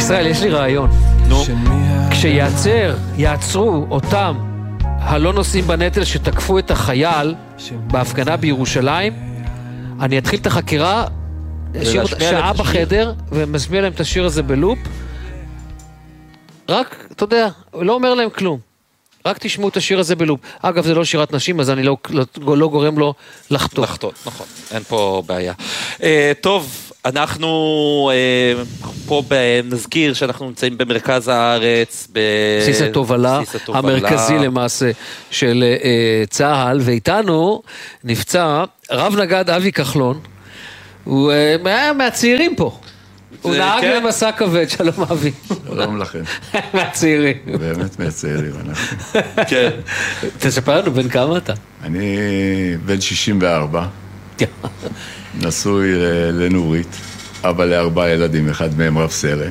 ישראל, יש לי רעיון. כשיעצרו אותם הלא נושאים בנטל שתקפו את החייל בהפגנה בירושלים, אני אתחיל את החקירה, שעה בחדר, ומשמיע להם את השיר הזה בלופ. רק, אתה יודע, לא אומר להם כלום. רק תשמעו את השיר הזה בלופ. אגב, זה לא שירת נשים, אז אני לא גורם לו לחטוא. לחטוא, נכון. אין פה בעיה. טוב, אנחנו פה נזכיר שאנחנו נמצאים במרכז הארץ, בסיס התובלה, המרכזי למעשה של צה"ל, ואיתנו נפצע רב נגד אבי כחלון, הוא מהצעירים פה. הוא נהג למסע כבד, שלום אבי. שלום לכם. מהצעירים. באמת מהצעירים אנחנו. כן. תספר לנו, בן כמה אתה? אני בן 64, נשוי לנורית, אבא ל4 ילדים, אחד מהם רב סרן,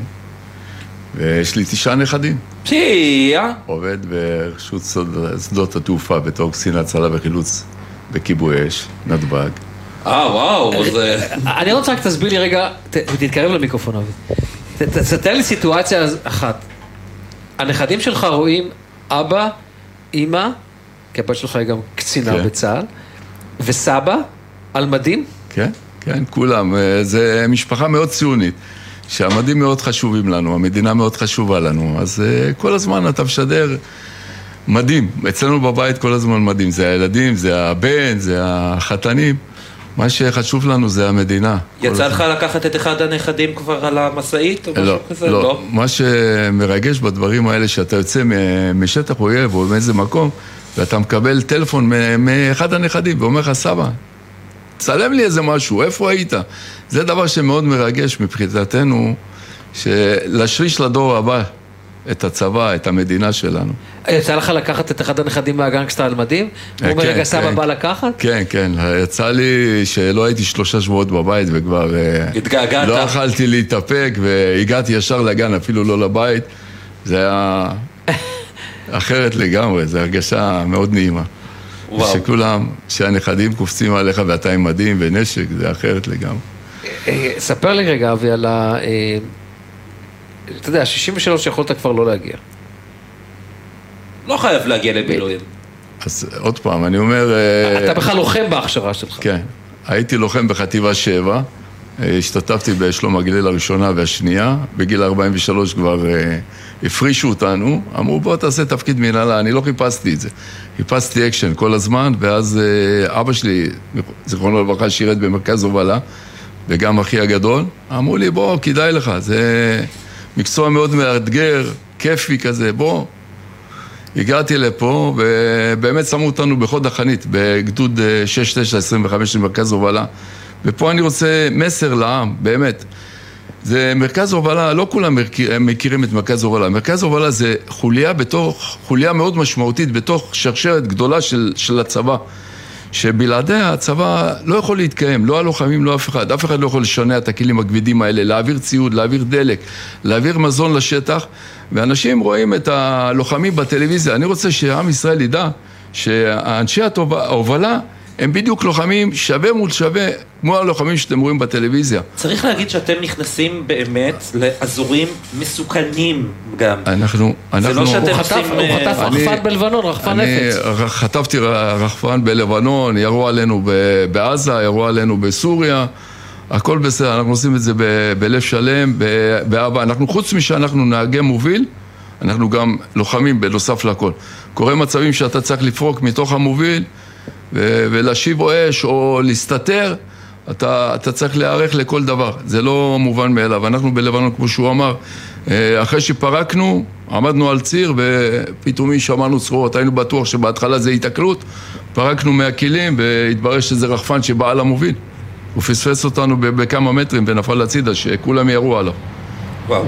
ויש לי 9 נכדים. עובד ברשות שדות התעופה בתור קצין הצלה וחילוץ בכיבוי אש, נתב"ג. וואו, אני רוצה רק תסביר לי רגע, תתקרב למיקרופון אבי. תסתכל לי סיטואציה אחת. הנכדים שלך רואים אבא, אמא, כי הבת שלך היא גם קצינה בצה"ל, וסבא, על מדים? כן, כן, כולם. זה משפחה מאוד ציונית, שהמדים מאוד חשובים לנו, המדינה מאוד חשובה לנו, אז כל הזמן אתה משדר מדים. אצלנו בבית כל הזמן מדים, זה הילדים, זה הבן, זה החתנים. מה שחשוב לנו זה המדינה. יצא לך לקחת את אחד הנכדים כבר על המסעית או משהו כזה? לא. מה שמרגש בדברים האלה, שאתה יוצא משטח אויב או מאיזה מקום, ואתה מקבל טלפון מאחד הנכדים, ואומר לך, סבא, צלם לי איזה משהו, איפה היית? זה דבר שמאוד מרגש מבחינתנו, להשריש לדור הבא את הצבא, את המדינה שלנו. יצא לך לקחת את אחד הנכדים מהגנגסטר על מדים? הוא אומר, רגע, סבא בא לקחת? כן, כן. יצא לי שלא הייתי 3 שבועות בבית, וכבר התגעגעת. לא יכלתי להתאפק, והגעתי ישר לגן, אפילו לא לבית. זה היה אחרת לגמרי, זו הרגשה מאוד נעימה. שכולם, שהנכדים קופצים עליך ואתה עם מדים ונשק, זה אחרת לגמרי. ספר לי רגע, אבי, על אתה יודע, 63 יכולת כבר לא להגיע. לא חייב להגיע לבילויים. אז עוד פעם, אני אומר... אתה בכלל לוחם בהכשרה שלך. כן, הייתי לוחם בחטיבה 7, השתתפתי בשלום הגליל הראשונה והשנייה, בגיל 43 כבר הפרישו אותנו, אמרו בוא תעשה תפקיד מנהלה, אני לא חיפשתי את זה, חיפשתי אקשן כל הזמן, ואז אבא שלי, זיכרונו לברכה, שירת במרכז הובלה, וגם אחי הגדול, אמרו לי בוא, כדאי לך, זה מקצוע מאוד מאתגר, כיפי כזה, בוא. הגעתי לפה, ובאמת שמו אותנו בחוד החנית, בגדוד 6925 של מרכז הובלה, ופה אני רוצה מסר לעם, באמת. זה מרכז הובלה, לא כולם מכירים את מרכז הובלה. מרכז הובלה זה חוליה מאוד משמעותית בתוך שרשרת גדולה של הצבא, שבלעדיה הצבא לא יכול להתקיים, לא הלוחמים, לא אף אחד לא יכול לשנע את הכלים הכבדים האלה, להעביר ציוד, להעביר דלק, להעביר מזון לשטח, ואנשים רואים את הלוחמים בטלוויזיה. אני רוצה שעם ישראל ידע שהאנשי ההובלה הם בדיוק לוחמים שווה מול שווה, כמו הלוחמים שאתם רואים בטלוויזיה. צריך להגיד שאתם נכנסים באמת לאזורים מסוכנים גם. זה לא שאתם הוא חטף רחפן בלבנון, רחפן נפץ. אני חטפתי רחפן בלבנון, ירו עלינו בעזה, ירו עלינו בסוריה, הכל בסדר, אנחנו עושים את זה בלב שלם, באהבה. אנחנו חוץ משאנחנו נהגי מוביל, אנחנו גם לוחמים בנוסף לכל. קורה מצבים שאתה צריך לפרוק מתוך המוביל, ולהשיב או אש או להסתתר, אתה צריך להיערך לכל דבר. זה לא מובן מאליו. אנחנו בלבנון, כמו שהוא אמר, אחרי שפרקנו, עמדנו על ציר ופתאום שמענו צרורות. היינו בטוח שבהתחלה זה התקלות, פרקנו מהכלים והתברר שזה רחפן שבא על המוביל. הוא פספס אותנו בכמה מטרים ונפל לצידה שכולם ירו עליו. וואו,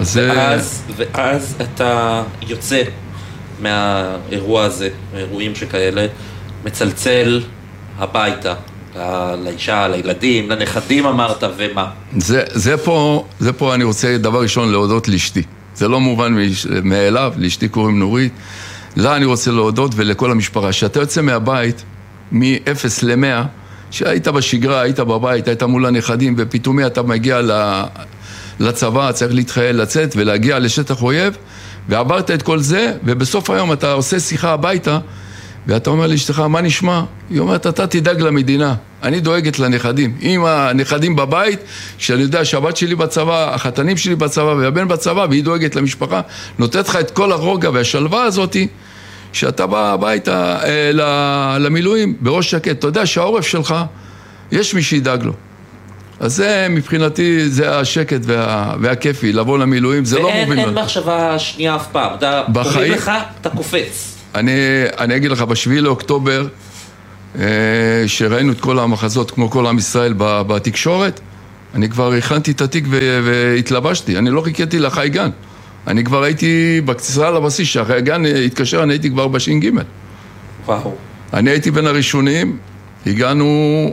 ואז אתה יוצא מהאירוע הזה, אירועים שכאלה, מצלצל הביתה, לאישה, לילדים, לנכדים אמרת, ומה? זה פה אני רוצה דבר ראשון להודות לאשתי. זה לא מובן מאליו, לאשתי קוראים נורית. לה אני רוצה להודות ולכל המשפחה. שאתה יוצא מהבית, מ-0 ל-100, שהיית בשגרה, היית בבית, היית מול הנכדים, ופתאומי אתה מגיע לצבא, צריך להתחייל, לצאת ולהגיע לשטח אויב, ועברת את כל זה, ובסוף היום אתה עושה שיחה הביתה, ואתה אומר לאשתך, מה נשמע? היא אומרת, אתה תדאג למדינה, אני דואגת לנכדים. אם הנכדים בבית, שאני יודע שהבת שלי בצבא, החתנים שלי בצבא והבן בצבא, והיא דואגת למשפחה, נותנת לך את כל הרוגע והשלווה הזאת, שאתה בא הביתה למילואים בראש שקט. אתה יודע שהעורף שלך, יש מי שידאג לו. אז זה מבחינתי, זה השקט והכיפי, לבוא למילואים, זה לא מוביל. ואין מחשבה שנייה אף פעם, אתה קוראים לך, אתה קופץ. אני אגיד לך, בשביעי לאוקטובר, שראינו את כל המחזות כמו כל עם ישראל בתקשורת, אני כבר הכנתי את התיק והתלבשתי, אני לא חיכיתי לחי גן. אני כבר הייתי בקצירה לבסיס, שאחרי הגן התקשר, אני הייתי כבר בש"ג. וואו. אני הייתי בין הראשונים, הגענו,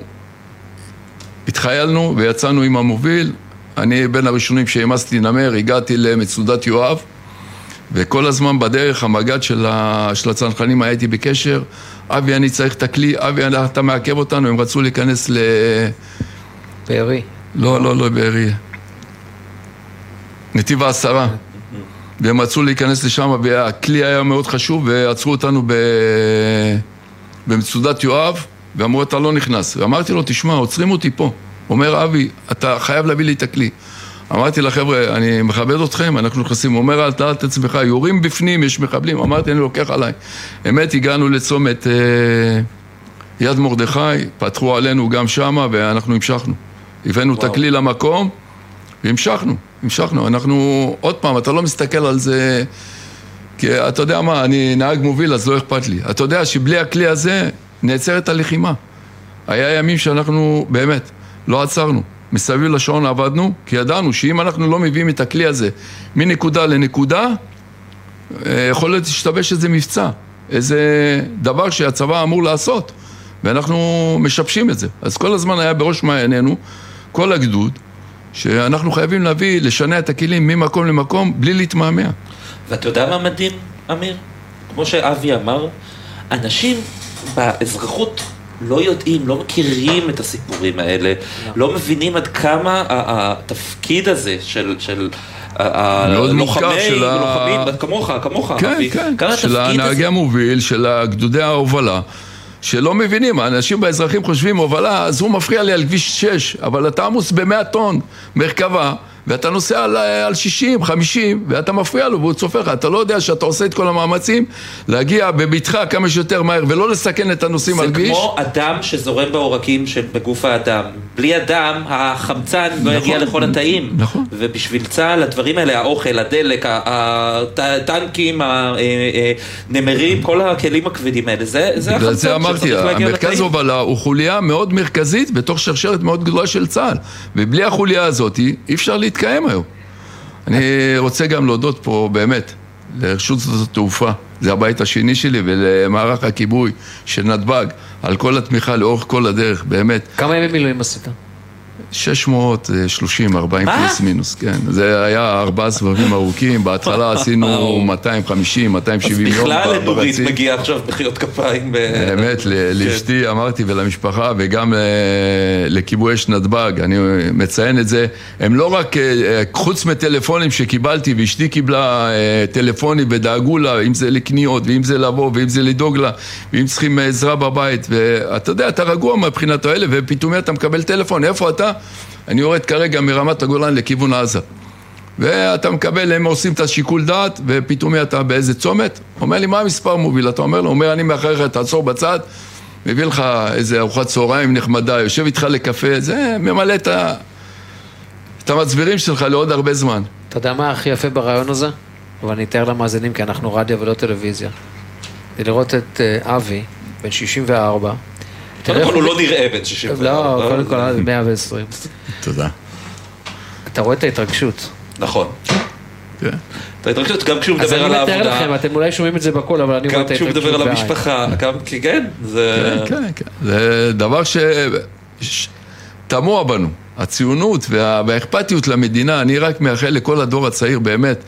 התחיילנו ויצאנו עם המוביל, אני בין הראשונים שהמסתי נמר, הגעתי למצודת יואב, וכל הזמן בדרך המג"ד של הצנחנים הייתי בקשר, אבי אני צריך את הכלי, אבי אתה מעכב אותנו, הם רצו להיכנס בארי. לא בארי. נתיב העשרה. והם רצו להיכנס לשם, והכלי היה מאוד חשוב, ועצרו אותנו במצודת יואב, ואמרו, אתה לא נכנס. ואמרתי לו, תשמע, עוצרים אותי פה. אומר, אבי, אתה חייב להביא לי את הכלי. אמרתי לחבר'ה, אני מכבד אתכם, אנחנו נכנסים. אומר, אל תעל את עצמך, יורים בפנים, יש מחבלים. אמרתי, אני לוקח עליי. אמת, הגענו לצומת יד מרדכי, פתחו עלינו גם שמה, ואנחנו המשכנו. הבאנו את הכלי למקום, והמשכנו. אנחנו, עוד פעם, אתה לא מסתכל על זה, כי אתה יודע מה, אני נהג מוביל, אז לא אכפת לי. אתה יודע שבלי הכלי הזה נעצרת הלחימה. היה ימים שאנחנו באמת לא עצרנו. מסביב לשעון עבדנו, כי ידענו שאם אנחנו לא מביאים את הכלי הזה מנקודה לנקודה, יכול להיות להשתבש איזה מבצע, איזה דבר שהצבא אמור לעשות, ואנחנו משבשים את זה. אז כל הזמן היה בראש מעיינינו, כל הגדוד, שאנחנו חייבים לשנע את הכלים ממקום למקום, בלי להתמהמה. ואתה יודע מה מדהים, אמיר? כמו שאבי אמר, אנשים באזרחות לא יודעים, לא מכירים את הסיפורים האלה, לא מבינים עד כמה התפקיד הזה של הלוחמים, כמוך, כן, של הנהגי המוביל, של גדודי ההובלה, שלא מבינים, האנשים באזרחים חושבים, הובלה, אז הוא מפריע לי על כביש 6, אבל אתה עמוס ב100 טון מרכבה, ואתה נוסע על 60, 50, ואתה מפריע לו, והוא צופך. אתה לא יודע שאתה עושה את כל המאמצים, להגיע בביתך כמה שיותר מהר, ולא לסכן את הנוסעים על כביש. זה כמו אדם שזורם בעורקים בגוף האדם. בלי אדם, החמצן לא יגיע לכל התאים. נכון. ובשביל צה"ל, הדברים האלה, האוכל, הדלק, הטנקים, הנמרים, כל הכלים הכבדים האלה, זה החמצן שצריך להגיע לתאים. המרכז הובלה הוא חוליה מאוד מרכזית, בתוך שרשרת מאוד גדולה של צה"ל. ובלי החוליה הזאת, אי אפשר להתקיים היום. אני רוצה גם להודות פה באמת לרשות שדות התעופה, זה הבית השני שלי, ולמערך הכיבוי של נתב"ג, על כל התמיכה לאורך כל הדרך, באמת. כמה ימים מילואים עשית? 630, 40 פלוס מינוס, כן. זה היה 4 סבבים ארוכים, בהתחלה עשינו 250, 270 יום. אז בכלל לנורית מגיע עכשיו בחיות כפיים. באמת, לאשתי אמרתי ולמשפחה, וגם לכיבוי אש נתב"ג, אני מציין את זה, הם לא רק, חוץ מטלפונים שקיבלתי, ואשתי קיבלה טלפונים ודאגו לה, אם זה לקניות, ואם זה לבוא, ואם זה לדאוג לה, ואם צריכים עזרה בבית, ואתה יודע, אתה רגוע מבחינת האלה, ופתאום אתה מקבל טלפון, איפה אתה? אני יורד כרגע מרמת הגולן לכיוון עזה. ואתה מקבל, הם עושים את השיקול דעת, ופתאום אתה באיזה צומת, אומר לי, מה המספר מוביל? אתה אומר לו, אומר, אני מאחריך, תעצור בצד, מביא לך איזה ארוחת צהריים נחמדה, יושב איתך לקפה, זה ממלא את המצבירים שלך לעוד הרבה זמן. אתה יודע מה הכי יפה ברעיון הזה? אבל אני אתאר למאזינים, כי אנחנו רדיו ולא טלוויזיה. זה לראות את אבי, בן 64, קודם כל הוא לא נראה בן 64. לא, קודם כל 120. תודה. אתה רואה את ההתרגשות. נכון. כן. את ההתרגשות, גם כשהוא מדבר על העבודה. אז אני מתאר לכם, אתם אולי שומעים את זה בכל, אבל אני רואה את ההתרגשות. גם כשהוא מדבר על המשפחה, גם כי כן, זה... כן. זה דבר שתמוה בנו. הציונות והאכפתיות למדינה, אני רק מאחל לכל הדור הצעיר באמת,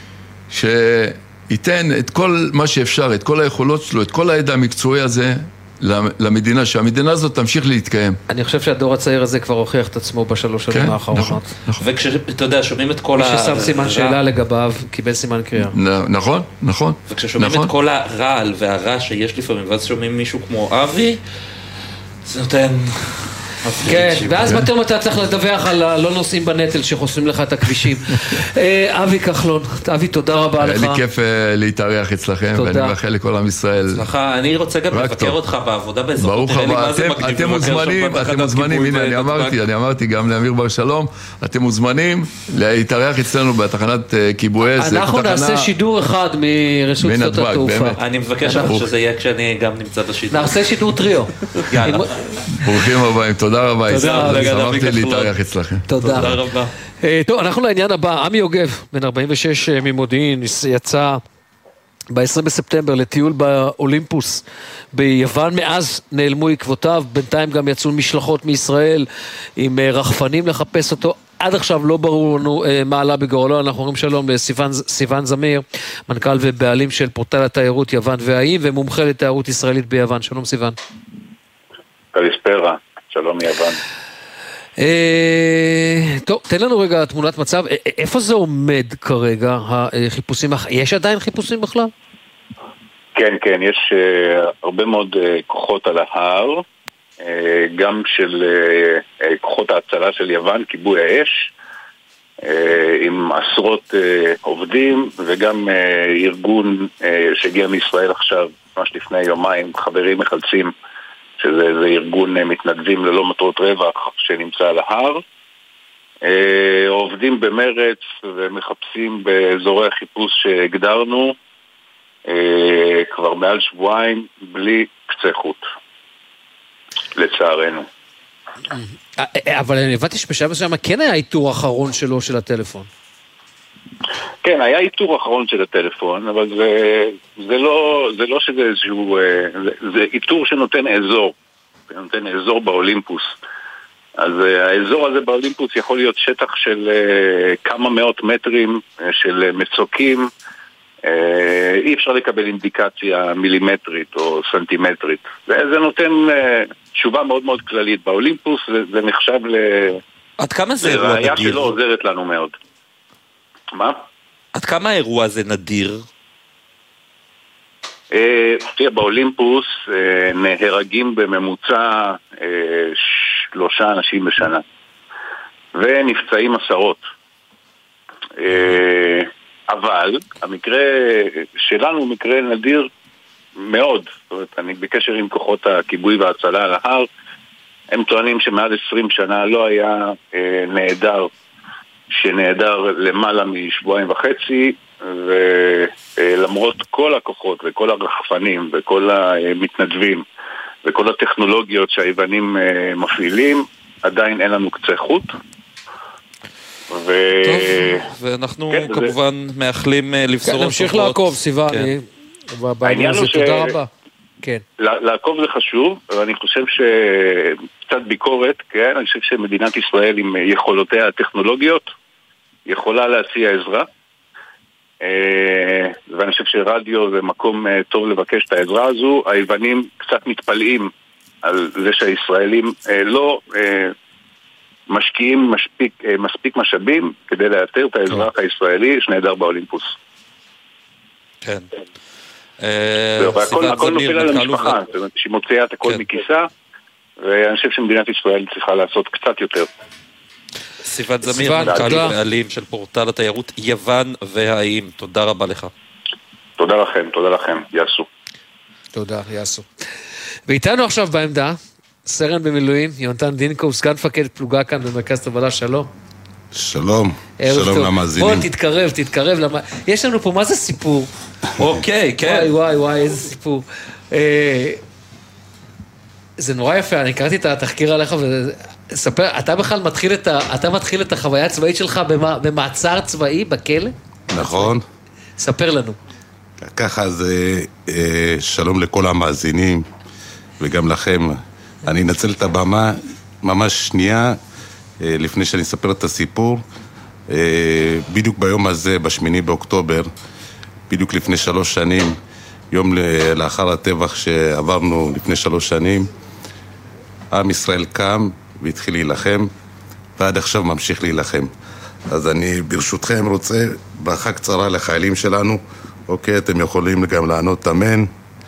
ייתן את כל מה שאפשר, את כל היכולות שלו, את כל הידע המקצועי הזה, למדינה, שהמדינה הזאת תמשיך להתקיים. אני חושב שהדור הצעיר הזה כבר הוכיח את עצמו בשלוש שנים האחרונות. וכשאתה יודע, שומעים את כל מי ששם סימן שאלה לגביו, קיבל סימן קריאה. נכון. וכששומעים את כל הרעל והרע שיש לפעמים, ואז שומעים מישהו כמו אבי, זה נותן... כן, ואז פתאום אתה צריך לדווח על הלא נוסעים בנטל שחוסמים לך את הכבישים. אבי כחלון, אבי, תודה רבה לך. היה לי כיף להתארח אצלכם, ואני מאחל לכל עם ישראל. סליחה, אני רוצה גם לבקר אותך בעבודה באזרחות. ברוך הבא, אתם מוזמנים, הנה אני אמרתי גם לאמיר בר שלום, אתם מוזמנים להתארח אצלנו בתחנת כיבוי אש. אנחנו נעשה שידור אחד מרשות שדות התעופה. אני מבקש שזה יהיה כשאני גם נמצא בשידור. נעשה שידור טריו. ברוכים הבאים, תודה רבה, שמחתי להתארח אצלכם. תודה רבה. טוב, אנחנו לעניין הבא. עמי יוגב, בן 46 ממודיעין, יצא ב-20 בספטמבר לטיול באולימפוס ביוון, מאז נעלמו עקבותיו, בינתיים גם יצאו משלחות מישראל עם רחפנים לחפש אותו. עד עכשיו לא ברור לנו מה עלה בגורלו. אנחנו אומרים שלום לסיוון זמיר, מנכ"ל ובעלים של פורטל התיירות יוון והאיים, ומומחה לתיירות ישראלית ביוון. שלום סיוון. קליספרה. שלום יוון. טוב, תן לנו רגע תמונת מצב, איפה זה עומד כרגע, החיפושים, יש עדיין חיפושים בכלל? כן, יש הרבה מאוד כוחות על ההר, גם של כוחות ההצלה של יוון, כיבוי האש, עם עשרות עובדים, וגם ארגון שהגיע מישראל עכשיו, ממש לפני יומיים, חברים מחלצים, שזה ארגון מתנדבים ללא מטרות רווח שנמצא על ההר. עובדים במרץ ומחפשים באזורי החיפוש שהגדרנו כבר מעל שבועיים בלי קצה חוט, לצערנו. אבל אני הבנתי שבשלב מסוים כן היה איתור אחרון שלו של הטלפון. כן, היה איתור אחרון של הטלפון, אבל זה לא שזה איזשהו, זה איתור שנותן אזור, נותן אזור באולימפוס. אז האזור הזה באולימפוס יכול להיות שטח של כמה מאות מטרים של מצוקים, אי אפשר לקבל אינדיקציה מילימטרית או סנטימטרית. זה נותן תשובה מאוד מאוד כללית. באולימפוס זה נחשב עד כמה זה אירוע נדיר? ראיה שלא עוזרת לנו מאוד. מה? עד כמה האירוע הזה נדיר? באולימפוס נהרגים בממוצע 3 אנשים בשנה, ונפצעים 10. אבל המקרה שלנו הוא מקרה נדיר מאוד. זאת אומרת, אני בקשר עם כוחות הכיבוי וההצלה על ההר, הם טוענים שמעל 20 שנה לא היה נעדר שנעדר למעלה משבועיים וחצי, ולמרות כל הכוחות וכל הרחפנים וכל המתנדבים וכל הטכנולוגיות שהיוונים מפעילים, עדיין אין לנו קצה חוט. טוב, ואנחנו כמובן מאחלים לבשור. נמשיך לעקוב, סיוון. העניין הוא תודה רבה. כן. לעקוב זה חשוב, ואני חושב שקצת ביקורת, כן? אני חושב שמדינת ישראל עם יכולותיה הטכנולוגיות יכולה להציע עזרה, ואני חושב שרדיו זה מקום טוב לבקש את העזרה הזו. היוונים קצת מתפלאים על זה שהישראלים לא משקיעים מספיק משאבים כדי לאתר את האזרח הישראלי שנעדר באולימפוס. כן. הכל נופל על המשפחה, זאת אומרת שהיא מוציאה את הכל מכיסה, ואני חושב שמדינת ישראל צריכה לעשות קצת יותר. סיוון זמיר, מנכ"ל ובעלים של פורטל התיירות יוון והאיים, תודה רבה לך. תודה לכם, יעשו. תודה, יעשו. ואיתנו עכשיו בעמדה, סרן במילואים, יונתן דינקוב, סגן מפקד פלוגה כאן במרכז תובלה, שלום. שלום, שלום למאזינים. בוא תתקרב, יש לנו פה, מה זה סיפור? אוקיי, כן. וואי, איזה סיפור. זה נורא יפה, אני קראתי את התחקיר עליך, וספר, אתה בכלל מתחיל את החוויה הצבאית שלך במעצר צבאי, בכלא? נכון. ספר לנו. ככה זה, שלום לכל המאזינים, וגם לכם. אני אנצל את הבמה ממש שנייה, לפני שאני אספר את הסיפור. בדיוק ביום הזה, ב8 באוקטובר, בדיוק לפני 3 שנים, יום לאחר הטבח שעברנו לפני 3 שנים, עם ישראל קם והתחיל להילחם, ועד עכשיו ממשיך להילחם. אז אני ברשותכם רוצה ברכה קצרה לחיילים שלנו. אוקיי, אתם יכולים גם לענות אמן.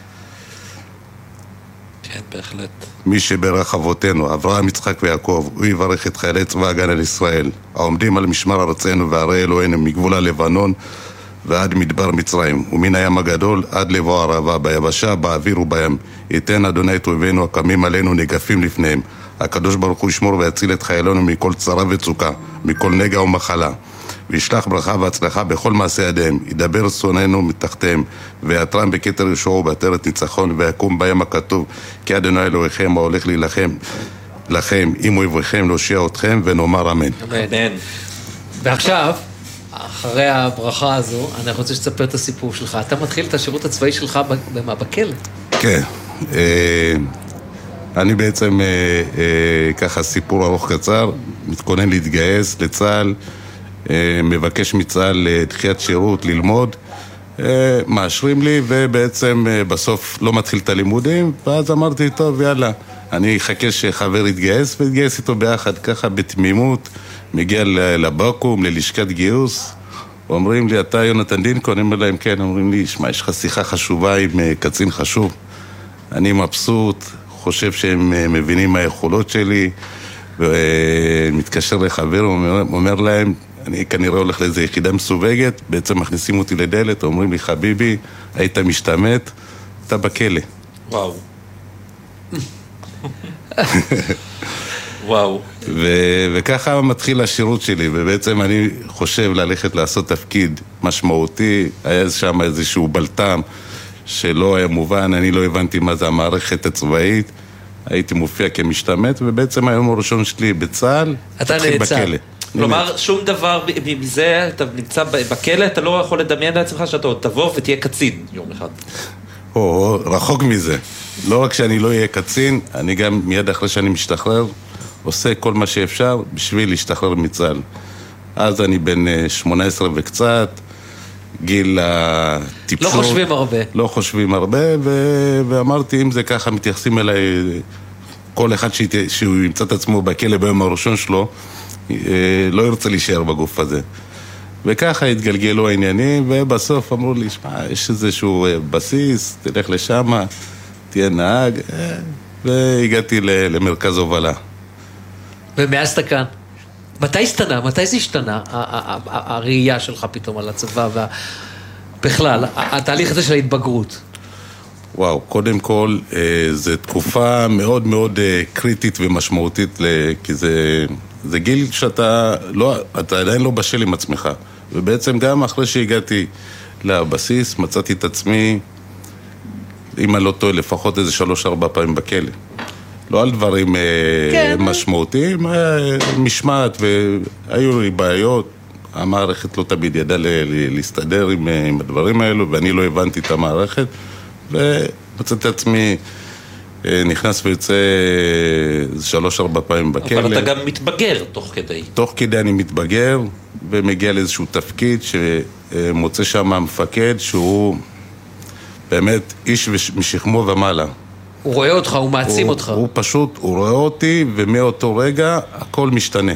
כן, בהחלט. מי שברך אבותינו, אברהם, יצחק ויעקב, הוא יברך את חיילי צבא הגנה לישראל, העומדים על משמר ארצנו וערי אלוהינו מגבול הלבנון ועד מדבר מצרים, ומן הים הגדול עד לבוא הערבה, ביבשה, באוויר ובים. ייתן אדוני את אויבינו הקמים עלינו נגפים לפניהם. הקדוש ברוך הוא ישמור ויציל את חיילינו מכל צרה וצוקה, מכל נגע ומחלה. וישלח ברכה והצלחה בכל מעשה ידיהם, ידבר שונאינו מתחתיהם, ויעטרם בכתר ישועה ובעטרת ניצחון, ויקום בהם הכתוב, כי אדוני אלוהיכם ההולך להילחם לכם, עם אויביכם להושיע אתכם, ונאמר אמן. אמן. ועכשיו, אחרי הברכה הזו, אני רוצה שתספר את הסיפור שלך. אתה מתחיל את השירות הצבאי שלך בכלא. כן. אני בעצם, ככה סיפור ארוך קצר, מתכונן להתגייס לצה"ל, מבקש מצה"ל דחיית שירות, ללמוד, מאשרים לי, ובעצם בסוף לא מתחיל את הלימודים, ואז אמרתי, טוב, יאללה, אני אחכה שחבר יתגייס, והתגייס איתו ביחד, ככה בתמימות, מגיע לבקו"ם, ללשכת גיוס, אומרים לי, אתה יונתן דינקו? אני אומר להם, כן, אומרים לי, שמע, יש לך שיחה חשובה עם קצין חשוב, אני מבסוט, חושב שהם מבינים מה היכולות שלי, ומתקשר לחבר, אומר להם, אני כנראה הולך לאיזו יחידה מסווגת, בעצם מכניסים אותי לדלת, אומרים לי, חביבי, היית משתמט, אתה בכלא. וואו. וואו. וככה מתחיל השירות שלי, ובעצם אני חושב ללכת לעשות תפקיד משמעותי, היה שם איזשהו בלטם שלא היה מובן, אני לא הבנתי מה זה המערכת הצבאית, הייתי מופיע כמשתמט, ובעצם היום הראשון שלי בצה"ל, התחיל בכלא. כלומר, שום דבר מזה, אתה נמצא בכלא, אתה לא יכול לדמיין לעצמך שאתה עוד תבוא ותהיה קצין יום אחד. רחוק מזה. לא רק שאני לא אהיה קצין, אני גם מיד אחרי שאני משתחרר, עושה כל מה שאפשר בשביל להשתחרר מצה"ל. אז אני בן 18 וקצת, גיל הטיפשות. לא חושבים הרבה, ואמרתי, אם זה ככה מתייחסים אליי, כל אחד שהוא ימצא את עצמו בכלא ביום הראשון שלו, לא ירצה להישאר בגוף הזה. וככה התגלגלו העניינים, ובסוף אמרו לי, שמע, יש איזשהו בסיס, תלך לשם, תהיה נהג, והגעתי למרכז הובלה. ומאז אתה כאן. מתי זה השתנה, הראייה שלך פתאום על הצבא, ובכלל, התהליך הזה של ההתבגרות? וואו, קודם כל, זו תקופה מאוד מאוד קריטית ומשמעותית, כי זה גיל שאתה עדיין לא בשל עם עצמך. ובעצם גם אחרי שהגעתי לבסיס, מצאתי את עצמי, אם אני לא טועה, לפחות איזה 3-4 פעמים בכלא. לא על דברים משמעותיים, משמעת, והיו לי בעיות. המערכת לא תמיד ידעה להסתדר עם הדברים האלו, ואני לא הבנתי את המערכת, ומצאתי את עצמי נכנס ויוצא 3-4 פעמים בכלא. אבל אתה גם מתבגר תוך כדי. תוך כדי אני מתבגר, ומגיע לאיזשהו תפקיד שמוצא שם המפקד, שהוא באמת איש משכמו ומעלה. הוא רואה אותך, הוא מעצים אותך. הוא פשוט, הוא רואה אותי, ומאותו רגע הכל משתנה.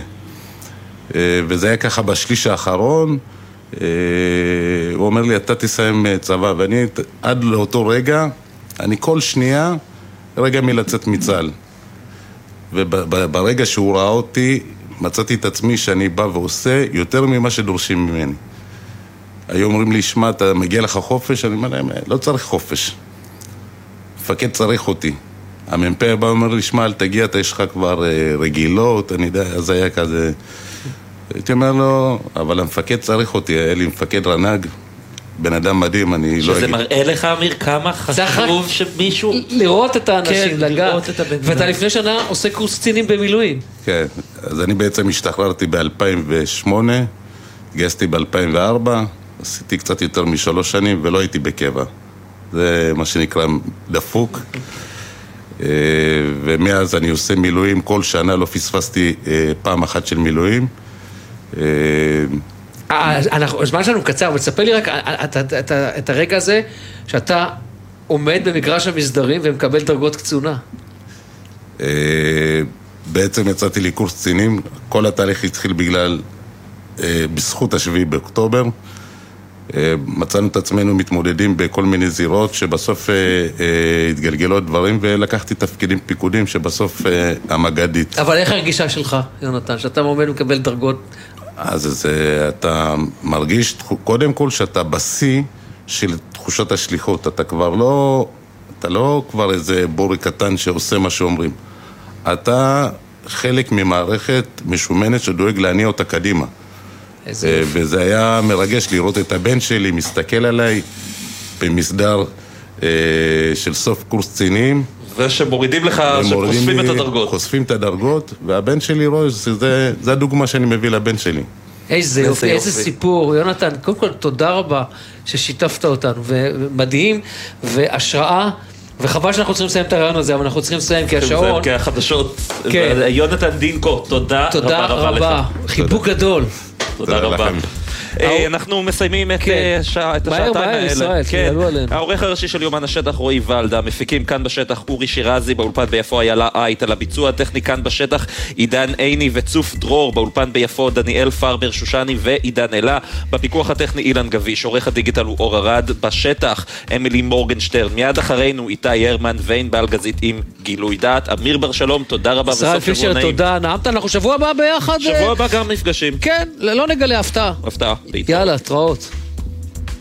וזה היה ככה בשליש האחרון, הוא אומר לי, אתה תסיים צבא, ואני עד לאותו רגע, אני כל שנייה, רגע מלצאת מצה"ל. וברגע שהוא ראה אותי, מצאתי את עצמי שאני בא ועושה יותר ממה שדורשים ממני. היו אומרים לי, שמע, אתה מגיע לך חופש? אני אומר להם, לא צריך חופש. מפקד צריך אותי. המ"פ בא ואומר לי, שמע, אל תגיע, אתה יש לך כבר רגילות, אני יודע, אז היה כזה... הייתי אומר לו, אבל המפקד צריך אותי, היה לי מפקד רנ"ג, בן אדם מדהים, אני לא אגיד. שזה מראה לך, אמיר, כמה חשוב שמישהו... לראות את האנשים, כן, לגעת. ואתה לפני שנה עושה קורס קצינים במילואים. כן, אז אני בעצם השתחררתי ב-2008, התגייסתי ב-2004, עשיתי קצת יותר מ3 שנים ולא הייתי בקבע. זה מה שנקרא דפוק. ומאז אני עושה מילואים, כל שנה לא פספסתי פעם אחת של מילואים. הזמן שלנו קצר, אבל תספר לי רק את הרגע הזה שאתה עומד במגרש המסדרים ומקבל דרגות קצונה? בעצם יצאתי לי קורס קצינים, כל התהליך התחיל בזכות ה7 באוקטובר. מצאנו את עצמנו מתמודדים בכל מיני זירות שבסוף התגלגלו דברים, ולקחתי תפקידים פיקודים שבסוף המגדית. אבל איך הרגישה שלך, יונתן, שאתה עומד ומקבל דרגות? אז אתה מרגיש קודם כל שאתה בשיא של תחושת השליחות. אתה לא כבר איזה בורי קטן שעושה מה שאומרים. אתה חלק ממערכת משומנת שדואג להניע אותה קדימה. וזה היה מרגש לראות את הבן שלי מסתכל עליי במסדר של סוף קורס קצינים. ושמורידים לך, שחושפים את הדרגות. חושפים את הדרגות, והבן שלי רואה, זה הדוגמה שאני מביא לבן שלי. איזה יופי, איזה סיפור. יונתן, קודם כל תודה רבה ששיתפת אותנו, ומדהים, והשראה, וחבל שאנחנו צריכים לסיים את הרעיון הזה, אבל אנחנו צריכים לסיים כי השעון... כי החדשות. יונתן דינקו, תודה רבה לך. חיבוק גדול. תודה רבה. אנחנו מסיימים את השעתיים האלה. העורך הראשי של יומן השטח רועי ולדה, מפיקים כאן בשטח אורי שירזי, באולפן ביפו איילה אייט, על הביצוע הטכני כאן בשטח עידן עיני וצוף דרור, באולפן ביפו דניאל פרבר שושני ועידן אלה, בפיקוח הטכני אילן גביש, עורך הדיגיטל הוא אור ארד, בשטח אמילי מורגנשטרן, מיד אחרינו איתי הרמן ואין בעלגזית עם גילוי דעת. אמיר בר שלום, תודה רבה ישראל פישר, תודה, נעמת, אנחנו שבוע הבא ביחד. שבוע הבא גם נפגשים. כן, לא נגלה הפתעה. הפתעה. יאללה, תראות.